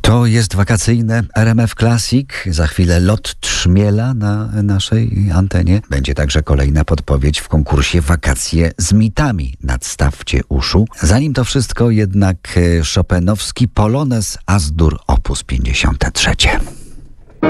To jest wakacyjne RMF Classic. Za chwilę lot trzmiela na naszej antenie. Będzie także kolejna podpowiedź w konkursie Wakacje z mitami. Nadstawcie uszu. Zanim to wszystko jednak Chopinowski Polonez As-Dur op. 53.